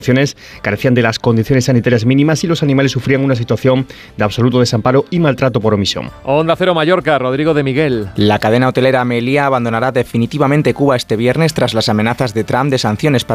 carecían de las condiciones sanitarias mínimas y los animales sufrían una situación de absoluto desamparo y maltrato por omisión. Onda Cero Mallorca, Rodrigo de Miguel. La cadena hotelera Meliá abandonará definitivamente Cuba este viernes tras las amenazas de Trump de sanciones para